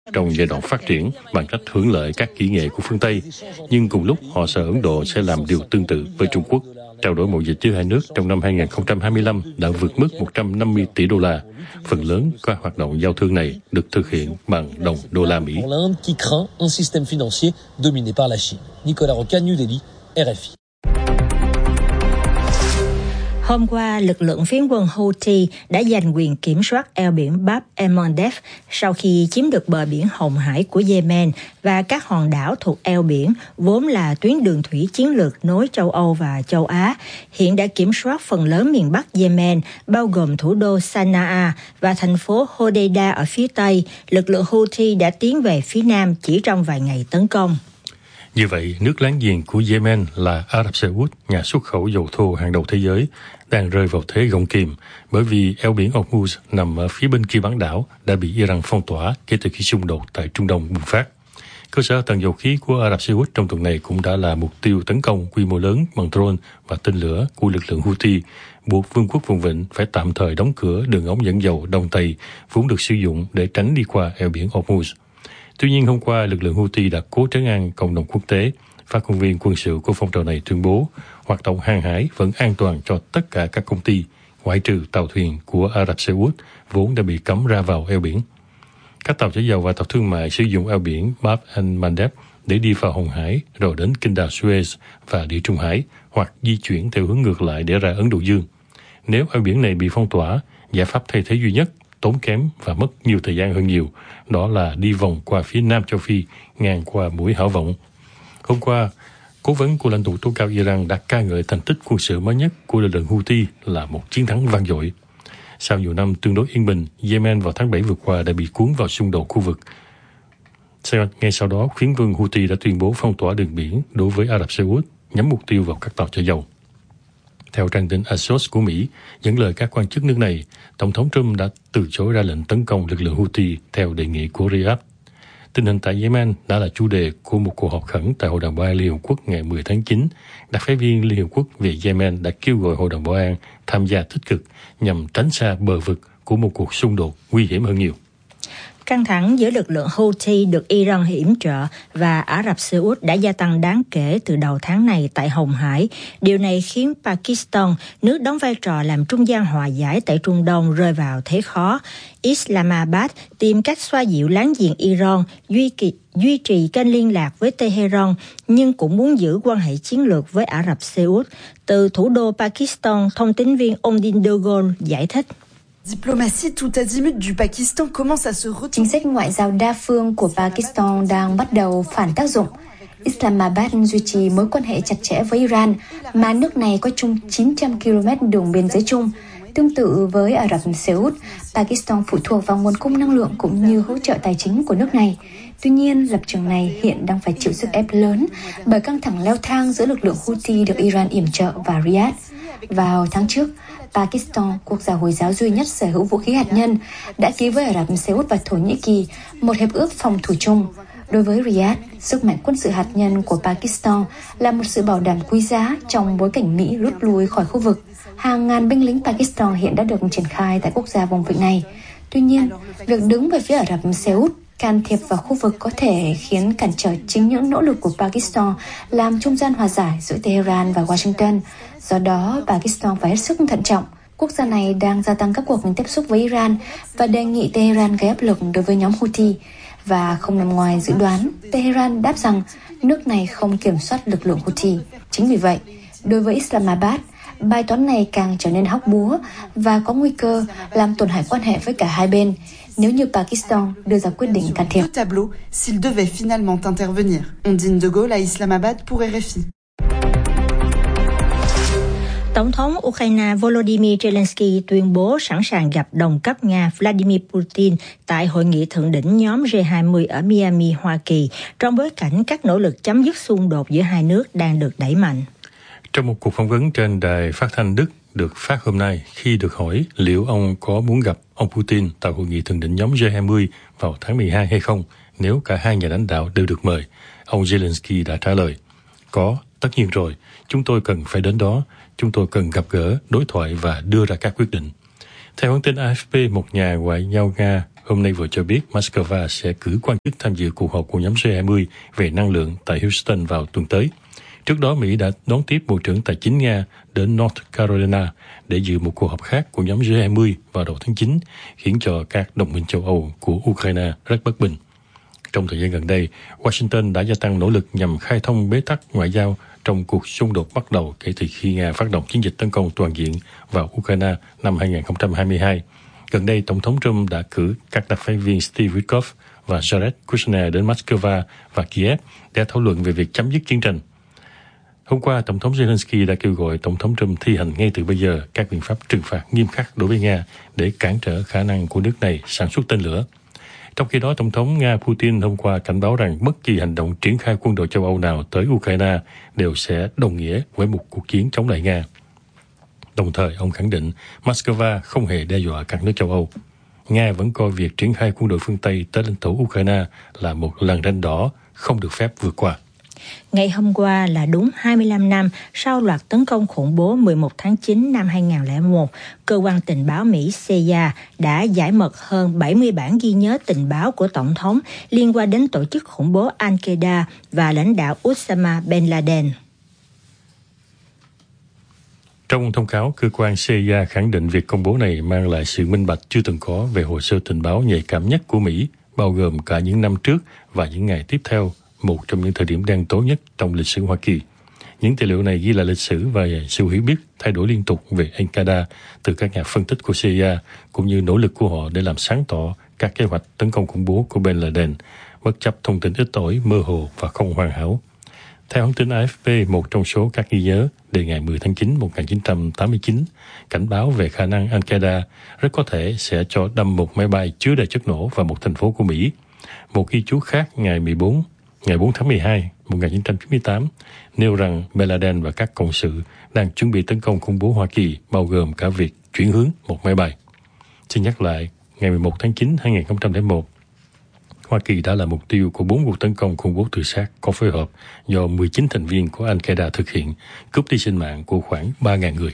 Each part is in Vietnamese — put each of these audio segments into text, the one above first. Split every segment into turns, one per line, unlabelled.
trong giai đoạn phát triển bằng cách hưởng lợi các kỹ nghệ của phương Tây, nhưng cùng lúc họ sợ Ấn Độ sẽ làm điều tương tự với Trung Quốc. Trao đổi mậu dịch giữa hai nước trong năm 2025 đã vượt mức 150 tỷ đô la. Phần lớn các hoạt động giao thương này được thực hiện bằng đồng đô la Mỹ.
Hôm qua, lực lượng phiến quân Houthi đã giành quyền kiểm soát eo biển Bab el-Mandeb sau khi chiếm được bờ biển Hồng Hải của Yemen và các hòn đảo thuộc eo biển, vốn là tuyến đường thủy chiến lược nối châu Âu và châu Á, hiện đã kiểm soát phần lớn miền Bắc Yemen, bao gồm thủ đô Sanaa và thành phố Hodeida ở phía Tây. Lực lượng Houthi đã tiến về phía Nam chỉ trong vài ngày tấn công.
Như vậy, nước láng giềng của Yemen là Ả Rập Xê Út, nhà xuất khẩu dầu thô hàng đầu thế giới, đang rơi vào thế gông kìm bởi vì eo biển Hormuz nằm ở phía bên kia bán đảo đã bị Iran phong tỏa kể từ khi xung đột tại Trung Đông bùng phát. Cơ sở hạ tầng dầu khí của Ả Rập Xê Út trong tuần này cũng đã là mục tiêu tấn công quy mô lớn bằng drone và tên lửa của lực lượng Houthi, buộc Vương quốc Vùng Vịnh phải tạm thời đóng cửa đường ống dẫn dầu Đông Tây vốn được sử dụng để tránh đi qua eo biển Hormuz. Tuy nhiên, hôm qua, lực lượng Houthi đã cố trấn an cộng đồng quốc tế. Phát ngôn viên quân sự của phong trào này tuyên bố hoạt động hàng hải vẫn an toàn cho tất cả các công ty, ngoại trừ tàu thuyền của Ả Rập Xê Út vốn đã bị cấm ra vào eo biển. Các tàu chở dầu và tàu thương mại sử dụng eo biển Bab el-Mandeb để đi vào Hồng Hải rồi đến Kinh đào Suez và Địa Trung Hải hoặc di chuyển theo hướng ngược lại để ra Ấn Độ Dương. Nếu eo biển này bị phong tỏa, giải pháp thay thế duy nhất tốn kém và mất nhiều thời gian hơn nhiều, đó là đi vòng qua phía Nam châu Phi, ngang qua mũi Hảo Vọng. Hôm qua, cố vấn của lãnh tụ tối cao Iran đã ca ngợi thành tích quân sự mới nhất của lực lượng Houthi là một chiến thắng vang dội. Sau nhiều năm tương đối yên bình, Yemen vào tháng 7 vừa qua đã bị cuốn vào xung đột khu vực. Ngay sau đó, phiến quân Houthi đã tuyên bố phong tỏa đường biển đối với Ả Rập Xê Út, nhắm mục tiêu vào các tàu chở dầu. Theo trang tin Axios của Mỹ, dẫn lời các quan chức nước này, Tổng thống Trump đã từ chối ra lệnh tấn công lực lượng Houthi theo đề nghị của Riyadh. Tình hình tại Yemen đã là chủ đề của một cuộc họp khẩn tại Hội đồng Bảo an Liên Hợp Quốc ngày 10 tháng 9. Đặc phái viên Liên Hợp Quốc về Yemen đã kêu gọi Hội đồng Bảo an tham gia tích cực nhằm tránh xa bờ vực của một cuộc xung đột nguy hiểm hơn nhiều.
Căng thẳng giữa lực lượng Houthi được Iran yểm trợ và Ả Rập Xê Út đã gia tăng đáng kể từ đầu tháng này tại Hồng Hải. Điều này khiến Pakistan, nước đóng vai trò làm trung gian hòa giải tại Trung Đông, rơi vào thế khó. Islamabad tìm cách xoa dịu láng giềng Iran, duy trì kênh liên lạc với Tehran, nhưng cũng muốn giữ quan hệ chiến lược với Ả Rập Xê Út. Từ thủ đô Pakistan, thông tín viên Omdin Dogon giải thích.
Chính sách ngoại giao đa phương của Pakistan đang bắt đầu phản tác dụng. Islamabad duy trì mối quan hệ chặt chẽ với Iran, mà nước này có chung 900 km đường biên giới chung. Tương tự với Ả Rập Xê Út, Pakistan phụ thuộc vào nguồn cung năng lượng cũng như hỗ trợ tài chính của nước này. Tuy nhiên, lập trường này hiện đang phải chịu sức ép lớn bởi căng thẳng leo thang giữa lực lượng Houthi được Iran yểm trợ và Riyadh. Vào tháng trước, Pakistan, quốc gia Hồi giáo duy nhất sở hữu vũ khí hạt nhân, đã ký với Ả Rập Xê Út và Thổ Nhĩ Kỳ một hiệp ước phòng thủ chung. Đối với Riyadh, sức mạnh quân sự hạt nhân của Pakistan là một sự bảo đảm quý giá trong bối cảnh Mỹ rút lui khỏi khu vực. Hàng ngàn binh lính Pakistan hiện đã được triển khai tại quốc gia vùng vịnh này. Tuy nhiên, việc đứng về phía Ả Rập Xê Út can thiệp vào khu vực có thể khiến cản trở chính những nỗ lực của Pakistan làm trung gian hòa giải giữa Tehran và Washington. Do đó, Pakistan phải hết sức thận trọng. Quốc gia này đang gia tăng các cuộc tiếp xúc với Iran và đề nghị Tehran gây áp lực đối với nhóm Houthi. Và không nằm ngoài dự đoán, Tehran đáp rằng nước này không kiểm soát lực lượng Houthi. Chính vì vậy, đối với Islamabad, bài toán này càng trở nên hóc búa và có nguy cơ làm tổn hại quan hệ với cả hai bên nếu như Pakistan đưa ra quyết định can thiệp.
Tổng thống Ukraine Volodymyr Zelensky tuyên bố sẵn sàng gặp đồng cấp Nga Vladimir Putin tại hội nghị thượng đỉnh nhóm G20 ở Miami, Hoa Kỳ, trong bối cảnh các nỗ lực chấm dứt xung đột giữa hai nước đang được đẩy mạnh.
Trong một cuộc phỏng vấn trên đài phát thanh Đức được phát hôm nay, khi được hỏi liệu ông có muốn gặp ông Putin tại hội nghị thượng đỉnh nhóm G20 vào tháng 12 hay không, nếu cả hai nhà lãnh đạo đều được mời, ông Zelensky đã trả lời: "Có, tất nhiên rồi, chúng tôi cần phải đến đó, chúng tôi cần gặp gỡ, đối thoại và đưa ra các quyết định." Theo hãng tin AFP, một nhà ngoại giao Nga hôm nay vừa cho biết Moscow sẽ cử quan chức tham dự cuộc họp của nhóm G20 về năng lượng tại Houston vào tuần tới. Trước đó, Mỹ đã đón tiếp Bộ trưởng Tài chính Nga đến North Carolina để dự một cuộc họp khác của nhóm G20 vào đầu tháng 9, khiến cho các đồng minh châu Âu của Ukraine rất bất bình. Trong thời gian gần đây, Washington đã gia tăng nỗ lực nhằm khai thông bế tắc ngoại giao trong cuộc xung đột bắt đầu kể từ khi Nga phát động chiến dịch tấn công toàn diện vào Ukraine năm 2022. Gần đây, Tổng thống Trump đã cử các đặc phái viên Steve Witkoff và Jared Kushner đến Moscow và Kiev để thảo luận về việc chấm dứt chiến tranh. Hôm qua, Tổng thống Zelensky đã kêu gọi Tổng thống Trump thi hành ngay từ bây giờ các biện pháp trừng phạt nghiêm khắc đối với Nga để cản trở khả năng của nước này sản xuất tên lửa. Trong khi đó, Tổng thống Nga Putin hôm qua cảnh báo rằng bất kỳ hành động triển khai quân đội châu Âu nào tới Ukraine đều sẽ đồng nghĩa với một cuộc chiến chống lại Nga. Đồng thời, ông khẳng định Moscow không hề đe dọa các nước châu Âu. Nga vẫn coi việc triển khai quân đội phương Tây tới lãnh thổ Ukraine là một lằn ranh đỏ không được phép vượt qua.
Ngày hôm qua là đúng 25 năm sau loạt tấn công khủng bố 11 tháng 9 năm 2001, cơ quan tình báo Mỹ CIA đã giải mật hơn 70 bản ghi nhớ tình báo của Tổng thống liên quan đến tổ chức khủng bố Al-Qaeda và lãnh đạo Osama Bin Laden.
Trong thông cáo, cơ quan CIA khẳng định việc công bố này mang lại sự minh bạch chưa từng có về hồ sơ tình báo nhạy cảm nhất của Mỹ, bao gồm cả những năm trước và những ngày tiếp theo, một trong những thời điểm đen tối nhất trong lịch sử Hoa Kỳ. Những tài liệu này ghi lại lịch sử và sự hiểu biết thay đổi liên tục về Al-Qaeda từ các nhà phân tích của CIA, cũng như nỗ lực của họ để làm sáng tỏ các kế hoạch tấn công khủng bố của Bin Laden, bất chấp thông tin ít ỏi, mơ hồ và không hoàn hảo. Theo hãng tin AFP, một trong số các ghi nhớ đề ngày 10 tháng 9 1989 cảnh báo về khả năng Al-Qaeda rất có thể sẽ cho đâm một máy bay chứa đầy chất nổ vào một thành phố của Mỹ. Một ghi chú khác ngày 4 tháng 12 1998 nêu rằng Bin Laden và các cộng sự đang chuẩn bị tấn công khủng bố Hoa Kỳ, bao gồm cả việc chuyển hướng một máy bay. Xin nhắc lại, ngày 11 tháng 9 2001, Hoa Kỳ đã là mục tiêu của 4 cuộc tấn công khủng bố tự sát có phối hợp do 19 thành viên của Al-Qaeda thực hiện, cướp đi sinh mạng của khoảng 3.000 người.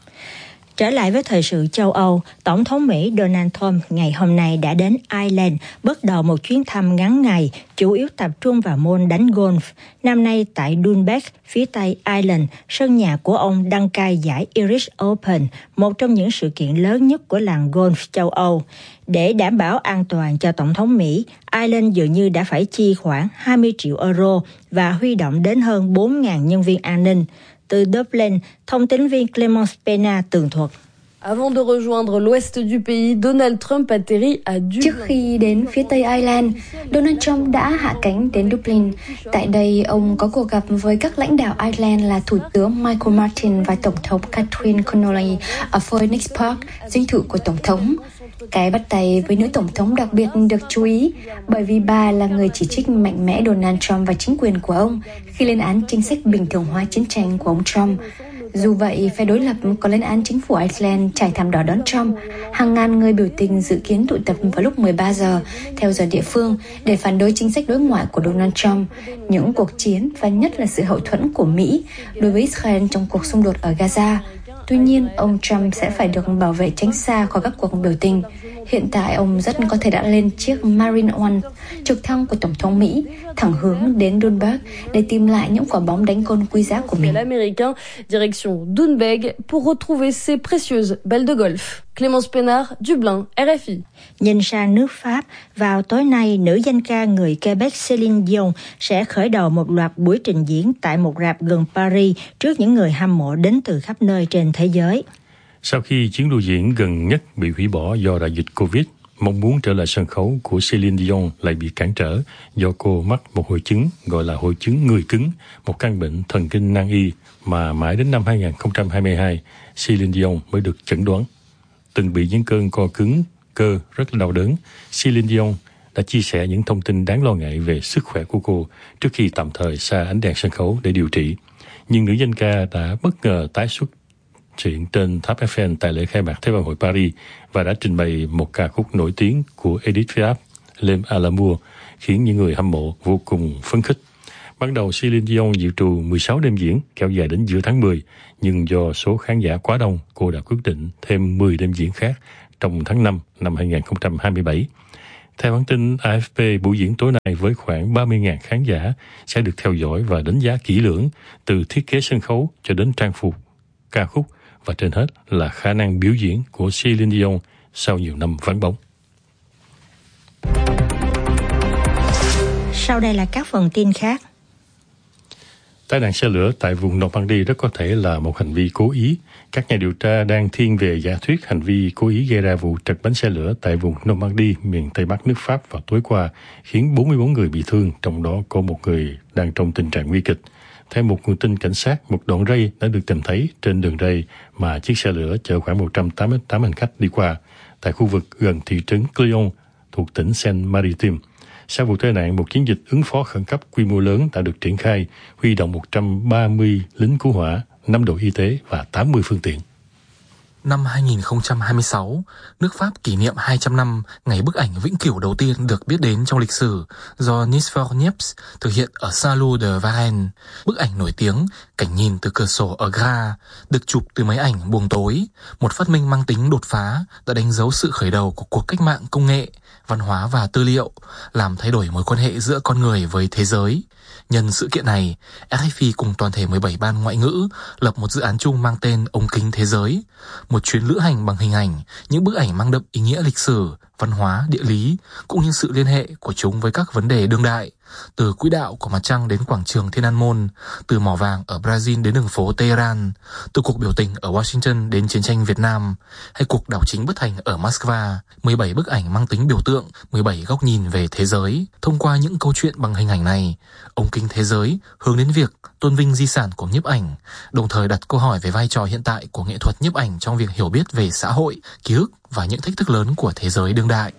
Trở lại với thời sự châu Âu, Tổng thống Mỹ Donald Trump ngày hôm nay đã đến Ireland, bắt đầu một chuyến thăm ngắn ngày, chủ yếu tập trung vào môn đánh golf. Năm nay tại Dundalk, phía tây Ireland, sân nhà của ông đăng cai giải Irish Open, một trong những sự kiện lớn nhất của làng golf châu Âu. Để đảm bảo an toàn cho Tổng thống Mỹ, Ireland dường như đã phải chi khoảng 20 triệu euro và huy động đến hơn 4.000 nhân viên an ninh. Từ Dublin, thông tín viên Clemence Pena tường thuật.
Avant de rejoindre l'ouest du pays, Donald Trump atterrit à Dublin.
Trước khi đến phía Tây Ireland, Donald Trump đã hạ cánh đến Dublin. Tại đây, ông có cuộc gặp với các lãnh đạo Ireland là Thủ tướng Michael Martin và Tổng thống Catherine Connolly ở Phoenix Park, dinh thự của Tổng thống. Cái bắt tay với nữ Tổng thống đặc biệt được chú ý bởi vì bà là người chỉ trích mạnh mẽ Donald Trump và chính quyền của ông khi lên án chính sách bình thường hóa chiến tranh của ông Trump. Dù vậy, phe đối lập có lên án chính phủ Iceland trải thảm đỏ đón Trump. Hàng ngàn người biểu tình dự kiến tụ tập vào lúc 13 giờ theo giờ địa phương để phản đối chính sách đối ngoại của Donald Trump, những cuộc chiến và nhất là sự hậu thuẫn của Mỹ đối với Israel trong cuộc xung đột ở Gaza. Tuy nhiên, ông Trump sẽ phải được bảo vệ tránh xa khỏi các cuộc biểu tình. Hiện tại, ông rất có thể đã lên chiếc Marine One, trực thăng của Tổng thống Mỹ, thẳng hướng đến Dundalk để tìm lại những quả bóng đánh golf quý giá của mình.
L'Américain, direction Dundalk pour retrouver ses précieuses balles de golf. Clémence Pénard, Dublin, RFI.
Nhìn sang nước Pháp, vào tối nay, nữ danh ca người Quebec Céline Dion sẽ khởi đầu một loạt buổi trình diễn tại một rạp gần Paris trước những người hâm mộ đến từ khắp nơi trên thế giới.
Sau khi chuyến lưu diễn gần nhất bị hủy bỏ do đại dịch Covid, mong muốn trở lại sân khấu của Céline Dion lại bị cản trở do cô mắc một hội chứng gọi là hội chứng người cứng, một căn bệnh thần kinh nan y mà mãi đến năm 2022, Céline Dion mới được chẩn đoán. Từng bị những cơn co cứng cơ rất đau đớn, Céline Dion đã chia sẻ những thông tin đáng lo ngại về sức khỏe của cô trước khi tạm thời xa ánh đèn sân khấu để điều trị. Nhưng nữ danh ca đã bất ngờ tái xuất hiện trên tháp Eiffel tại lễ khai mạc Thế vận hội Paris và đã trình bày một ca khúc nổi tiếng của Edith Piaf, L'Aime à l'amour, khiến những người hâm mộ vô cùng phấn khích. Ban đầu Céline Dion dự trù 16 đêm diễn kéo dài đến giữa tháng 10, nhưng do số khán giả quá đông, cô đã quyết định thêm 10 đêm diễn khác trong tháng 5 năm 2027. Theo hãng tin AFP, buổi diễn tối nay với khoảng 30.000 khán giả sẽ được theo dõi và đánh giá kỹ lưỡng từ thiết kế sân khấu cho đến trang phục, ca khúc và trên hết là khả năng biểu diễn của Celine Dion sau nhiều năm vắng bóng.
Sau đây là các phần tin khác.
Tai nạn xe lửa tại vùng Normandy rất có thể là một hành vi cố ý. Các nhà điều tra đang thiên về giả thuyết hành vi cố ý gây ra vụ trật bánh xe lửa tại vùng Normandy, miền Tây Bắc nước Pháp vào tối qua, khiến 44 người bị thương, trong đó có một người đang trong tình trạng nguy kịch. Theo một nguồn tin cảnh sát, một đoạn ray đã được tìm thấy trên đường ray mà chiếc xe lửa chở khoảng 188 hành khách đi qua, tại khu vực gần thị trấn Cléon thuộc tỉnh Seine-Maritime. Sau vụ tai nạn, một chiến dịch ứng phó khẩn cấp quy mô lớn đã được triển khai, huy động 130 lính cứu hỏa, 5 đội y tế và 80 phương tiện.
Năm 2026, nước Pháp kỷ niệm 200 năm ngày bức ảnh vĩnh cửu đầu tiên được biết đến trong lịch sử do Nice for Niepce thực hiện ở Salon de Varennes. Bức ảnh nổi tiếng cảnh nhìn từ cửa sổ ở Gare được chụp từ máy ảnh buồng tối, một phát minh mang tính đột phá đã đánh dấu sự khởi đầu của cuộc cách mạng công nghệ, văn hóa và tư liệu, làm thay đổi mối quan hệ giữa con người với thế giới. Nhân sự kiện này, RFI cùng toàn thể 17 ban ngoại ngữ lập một dự án chung mang tên Ống kính thế giới, một chuyến lữ hành bằng hình ảnh, những bức ảnh mang đậm ý nghĩa lịch sử, văn hóa, địa lý, cũng như sự liên hệ của chúng với các vấn đề đương đại, từ quỹ đạo của mặt trăng đến quảng trường Thiên An Môn, từ mỏ vàng ở Brazil đến đường phố Tehran, từ cuộc biểu tình ở Washington đến chiến tranh Việt Nam, hay cuộc đảo chính bất thành ở Moscow. 17 bức ảnh mang tính biểu tượng, 17 góc nhìn về thế giới. Thông qua những câu chuyện bằng hình ảnh này, Ống kính thế giới hướng đến việc tôn vinh di sản của nhiếp ảnh, đồng thời đặt câu hỏi về vai trò hiện tại của nghệ thuật nhiếp ảnh trong việc hiểu biết về xã hội, ký ức và những thách thức lớn của thế giới đương đại.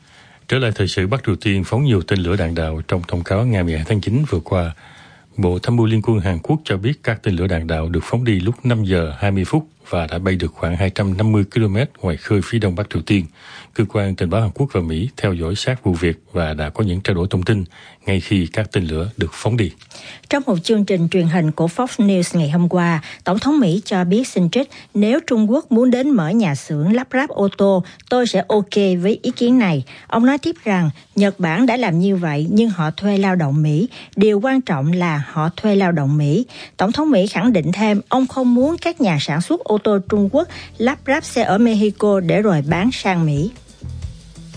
Trở lại thời sự, Bắc Triều Tiên phóng nhiều tên lửa đạn đạo trong thông cáo ngày 12 tháng 9 vừa qua. Bộ Tham mưu Liên quân Hàn Quốc cho biết các tên lửa đạn đạo được phóng đi lúc 5 giờ 20 phút và đã bay được khoảng 250 km ngoài khơi phía đông Bắc Triều Tiên. Cơ quan tình báo Hàn Quốc và Mỹ theo dõi sát vụ việc và đã có những trao đổi thông tin ngay khi các tên lửa được phóng đi.
Trong một chương trình truyền hình của Fox News ngày hôm qua, Tổng thống Mỹ cho biết xin trích, nếu Trung Quốc muốn đến mở nhà xưởng lắp ráp ô tô, tôi sẽ ok với ý kiến này. Ông nói tiếp rằng Nhật Bản đã làm như vậy nhưng họ thuê lao động Mỹ. Điều quan trọng là họ thuê lao động Mỹ. Tổng thống Mỹ khẳng định thêm ông không muốn các nhà sản xuất ô tô Trung Quốc lắp ráp xe ở Mexico để rồi bán sang Mỹ.